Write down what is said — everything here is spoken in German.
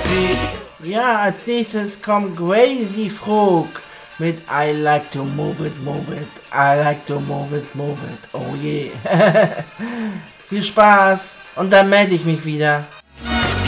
Ja, als nächstes kommt Crazy Frog mit I like to move it, I like to move it, oh yeah. Viel Spaß und dann melde ich mich wieder.